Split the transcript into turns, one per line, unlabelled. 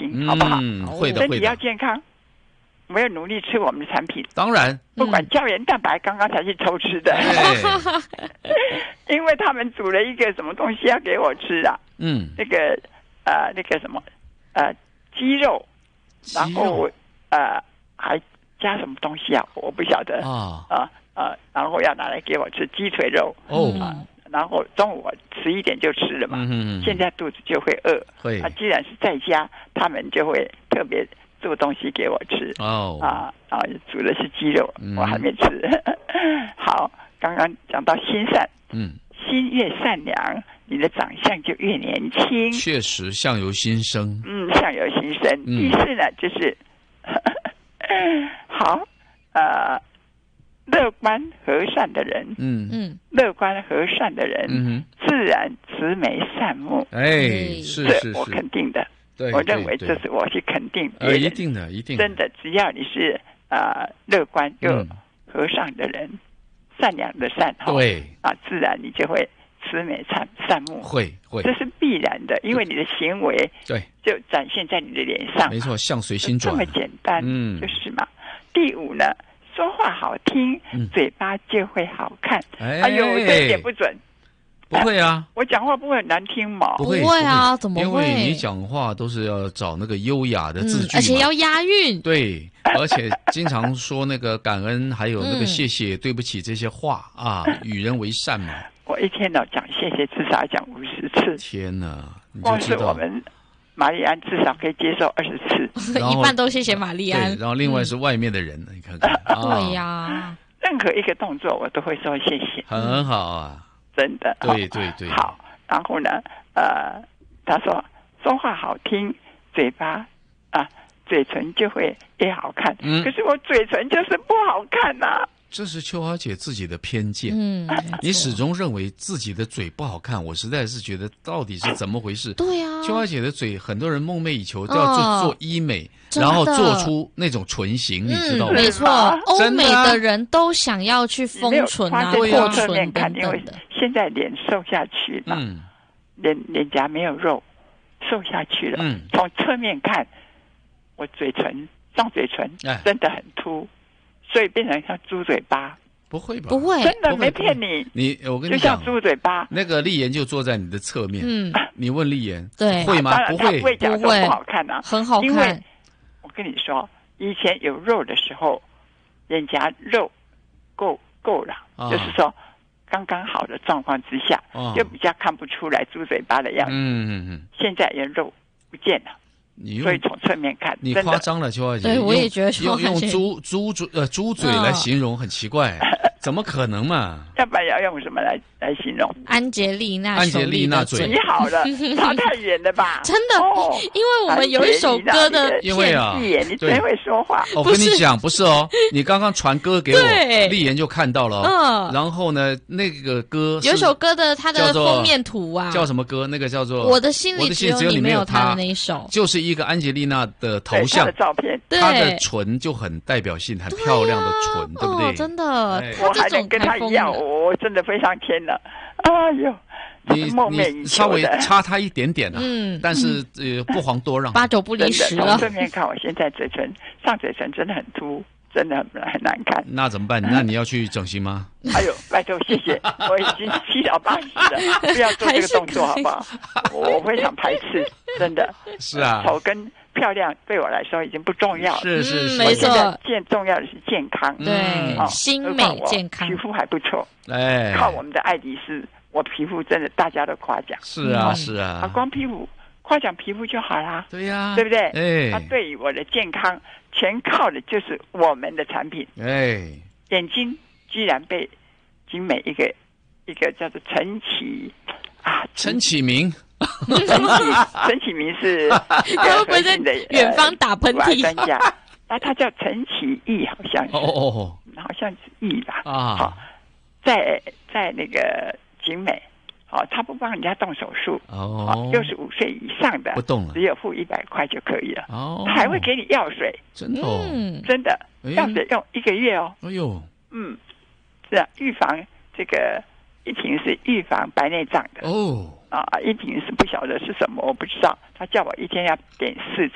心，好不好？
会的，
身体要健康，我要努力吃我们的产品。
当然，
不管胶原蛋白，刚刚才去偷吃的，因为他们煮了一个什么东西要给我吃啊？那个什么鸡肉，然后还加什么东西啊？我不晓得然后要拿来给我吃鸡腿肉然后中午我11点就吃了嘛，现在肚子就会饿。既然是在家，他们就会特别做东西给我吃煮的是鸡肉，我还没吃。好，刚刚讲到心善，心越善良，你的长相就越年轻。
确实，相由心生。
相由心生。第四呢，就是好乐观和善的人，乐观和善的人，自然慈眉善目。
是
我肯定的。我认为这是我去肯定别人，
一定的，
真的，只要你是乐观又和善的人，善良的善，自然你就会慈眉善目，会，这是必然的，因为你的行为就展现在你的脸上，
没错，相随心转，
这么简单，就是嘛。第五呢，说话好听，嘴巴就会好看。哎呦，这一点不准。
不会啊，
我讲话不会很难听嘛？
不会
啊，怎么会？
因为你讲话都是要找那个优雅的字句，
而且要押韵。
对，而且经常说那个感恩，还有那个谢谢、对不起这些话啊，与人为善嘛。
我一天讲谢谢，至少要讲50次。
天哪！
光是我们玛丽安至少可以接受20次，
一半都谢谢玛丽安。
对，然后另外是外面的人，你看看。
对呀，
任何一个动作我都会说谢谢。
很好啊。
真的，
对。
好，然后呢，他说话好听，嘴巴嘴唇就会越好看。可是我嘴唇就是不好看呐。
这是秋华姐自己的偏见。你始终认为自己的嘴不好看，我实在是觉得到底是怎么回事？
对啊，
秋华姐的嘴，很多人梦寐以求都要做医美，然后做出那种唇形，你知道吗？
没错，欧美的人都想要去封唇啊、破唇等等的。
现在脸瘦下去了，脸颊没有肉，瘦下去了。从侧面看，我上嘴唇真的很凸。所以变成像猪嘴巴。
不会吧？
不会，
真的没骗你。
我跟你讲，就像
猪嘴巴。
那个丽妍就坐在你的侧面。你问丽妍，
对，
会吗？不会，
不会讲说不好看啊，
很好看。
因为我跟你说，以前有肉的时候，脸颊肉够了，就是说刚刚好的状况之下，就比较看不出来猪嘴巴的样子。现在人肉不见了。所以从侧面看，
你夸张了，秋华姐。
对，我也觉得
用猪嘴来形容很奇怪，怎么可能嘛？
要不然要用什么来形容？
安吉丽娜
嘴。
你好了，差太远了吧？
真的，因为我们有一首歌的，
因为啊，
你真会说话。
我跟你讲，不是哦，你刚刚传歌给我，丽妍就看到了。然后呢，那个歌
有一首歌的它的封面图啊，
叫什么歌？那个叫做《
我的心里只有你没有他》的那一首，
就是一个安吉丽娜的头像
的照片，
她的唇就很代表性，很漂亮的唇，对不对？
真的，
我还能跟她一样，我真的非常天了。哎呦，
你稍微差她一点点啊，但是不遑多让，
八九不离十了。
从正面看，我现在上嘴唇真的很凸。真的很难看，
那怎么办？那你要去整形吗？
哎呦，拜托，谢谢，我已经7老80了，不要做这个动作好不好？我非常排斥，真的。
是啊，
丑跟漂亮对我来说已经不重要了。
是，
没错。
现在重要的是健康，
对，心美健康，
皮肤还不错。
靠
我们的爱迪丝，我皮肤真的大家都夸奖。
是啊，
光皮肤夸奖皮肤就好啦。
对呀，
对不对？对于我的健康。全靠的就是我们的产品。眼睛居然被景美一个叫做陈启明是
会不会在远方打喷嚏
专家？他叫陈启义，好像是好像是义吧？在那个景美。他不帮人家动手术，65岁以上的
不动了，
只有付100块就可以了。他还会给你药水，
真的
真的，药水用1个月哦。
哎呦，
是啊，预防这个一瓶是预防白内障的
一瓶
是不晓得是什么，我不知道。他叫我一天要点4